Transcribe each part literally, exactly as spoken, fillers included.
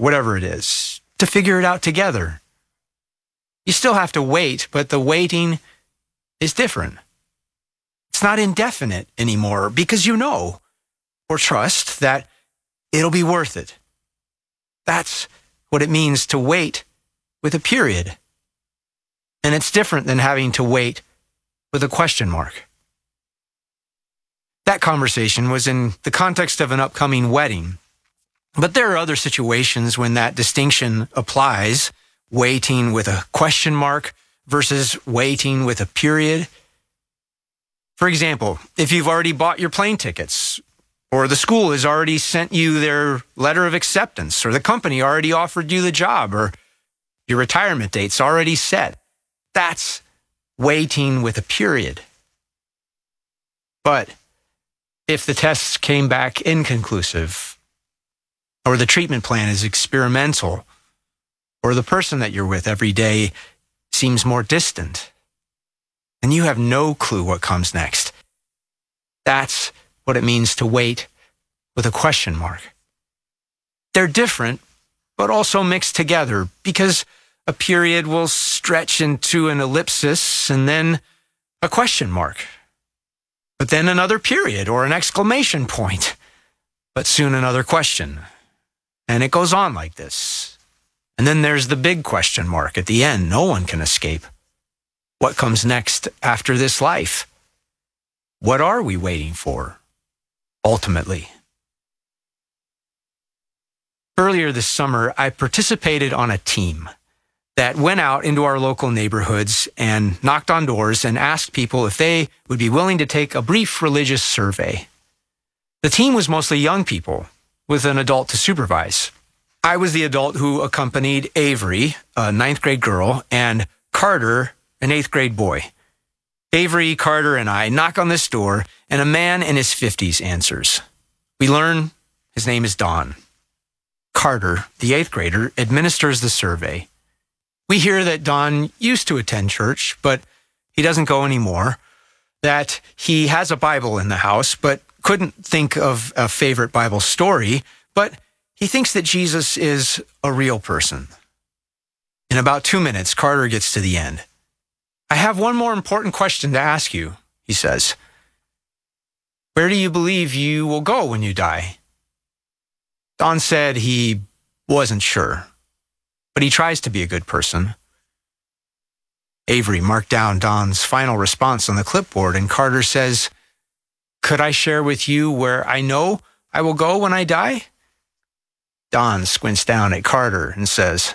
whatever it is, to figure it out together. You still have to wait, but the waiting is different. It's not indefinite anymore because you know or trust that it'll be worth it. That's what it means to wait with a period. And it's different than having to wait with a question mark. That conversation was in the context of an upcoming wedding. But there are other situations when that distinction applies, waiting with a question mark versus waiting with a period. For example, if you've already bought your plane tickets, or the school has already sent you their letter of acceptance, or the company already offered you the job, or your retirement date's already set, that's waiting with a period. But if the tests came back inconclusive, or the treatment plan is experimental, or the person that you're with every day seems more distant, and you have no clue what comes next, that's what it means to wait with a question mark. They're different, but also mixed together, because a period will stretch into an ellipsis and then a question mark, but then another period or an exclamation point, but soon another question. And it goes on like this. And then there's the big question mark at the end. No one can escape. What comes next after this life? What are we waiting for, ultimately? Earlier this summer, I participated on a team that went out into our local neighborhoods and knocked on doors and asked people if they would be willing to take a brief religious survey. The team was mostly young people with an adult to supervise. I was the adult who accompanied Avery, a ninth grade girl, and Carter, an eighth grade boy. Avery, Carter, and I knock on this door, and a man in his fifties answers. We learn his name is Don. Carter, the eighth grader, administers the survey. We hear that Don used to attend church, but he doesn't go anymore, that he has a Bible in the house, but couldn't think of a favorite Bible story, but he thinks that Jesus is a real person. In about two minutes, Carter gets to the end. I have one more important question to ask you, he says. Where do you believe you will go when you die? Don said he wasn't sure, but he tries to be a good person. Avery marked down Don's final response on the clipboard, and Carter says, could I share with you where I know I will go when I die? Don squints down at Carter and says,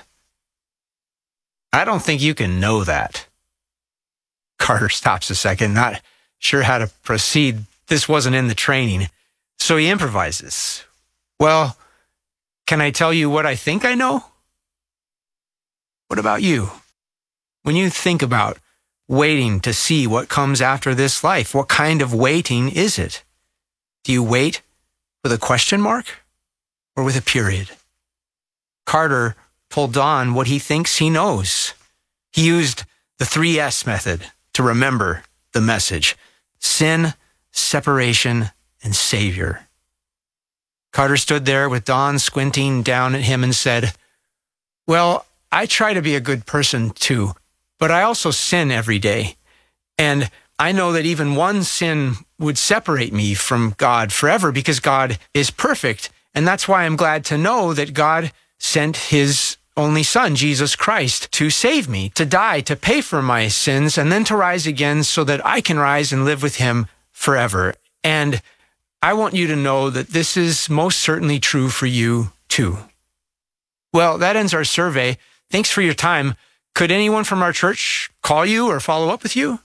I don't think you can know that. Carter stops a second, not sure how to proceed. This wasn't in the training, so he improvises. Well, can I tell you what I think I know? What about you? When you think about waiting to see what comes after this life, what kind of waiting is it? Do you wait with a question mark or with a period? Carter told Don what he thinks he knows. He used the three S method to remember the message: sin, separation, and Savior. Carter stood there with Don squinting down at him and said, well, I try to be a good person too, but I also sin every day. And I know that even one sin would separate me from God forever because God is perfect. And that's why I'm glad to know that God sent his only son, Jesus Christ, to save me, to die, to pay for my sins, and then to rise again so that I can rise and live with him forever. And I want you to know that this is most certainly true for you too. Well, that ends our survey. Thanks for your time. Could anyone from our church call you or follow up with you?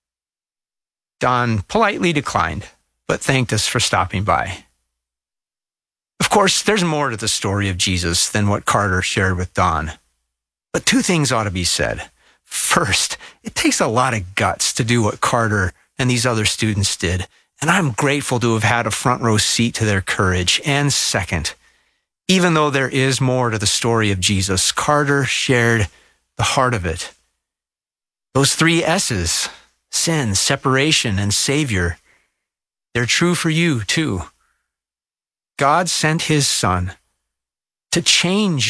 Don politely declined, but thanked us for stopping by. Of course, there's more to the story of Jesus than what Carter shared with Don. But two things ought to be said. First, it takes a lot of guts to do what Carter and these other students did, and I'm grateful to have had a front row seat to their courage. And second, even though there is more to the story of Jesus, Carter shared the heart of it. Those three S's, sin, separation, and Savior, they're true for you too. God sent his son to change